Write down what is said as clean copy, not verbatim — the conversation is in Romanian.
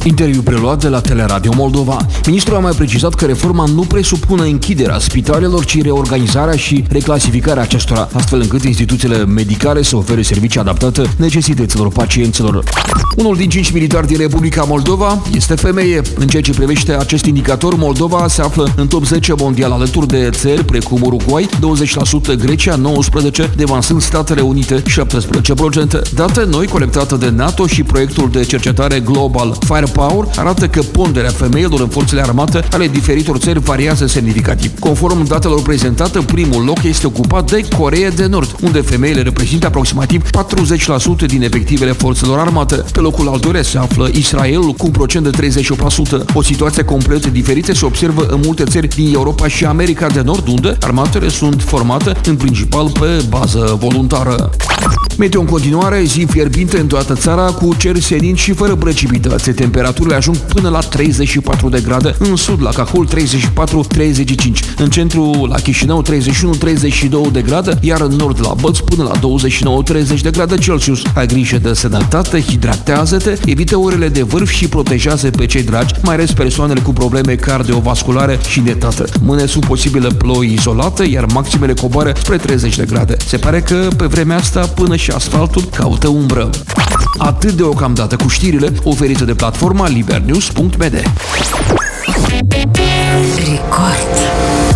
Interviu preluat de la Teleradio Moldova. Ministrul a mai precizat că reforma nu presupune închiderea spitalelor, ci reorganizarea și reclasificarea acestora, astfel încât instituțiile medicale să ofere servicii adaptate necesităților pacienților. Unul din 5 militari din Republica Moldova este femeie. În ceea ce privește acest indicator, Moldova se află în top 10 mondial alături de țări precum Uruguay, 20%, Grecia, 19%, devansând Statele Unite, 17%. Date noi colectate de NATO și proiectul de cercetare Global Firepower arată că ponderea femeilor în forțele armate ale diferitor țări variază semnificativ. Conform datelor prezentate, primul loc este ocupat de Coreea de Nord, unde femeile reprezintă aproximativ 40% din efectivele forțelor armate. Pe locul al doilea se află Israelul cu un procent de 38%. O situație complet diferită se observă în multe țări din Europa și America de Nord, unde armatele sunt formate în principal pe bază voluntară. Meteo în continuare, zi fierbinte în toată țara, cu cer senin și fără precipitații. Temperaturile ajung până la 34 de grade, în sud la Cahul 34-35, în centru la Chișinău 31-32 de grade, iar în nord la Bălți până la 29-30 de grade Celsius. Ai grijă de sănătate, hidratează-te, evită orele de vârf și protejează pe cei dragi, mai ales persoanele cu probleme cardiovasculare și netate. Mâine sunt posibile ploi izolate, iar maximele coboară spre 30 de grade. Se pare că pe vremea asta până și asfaltul caută umbră. Atât deocamdată cu știrile oferite de platforma libernews.md. Record.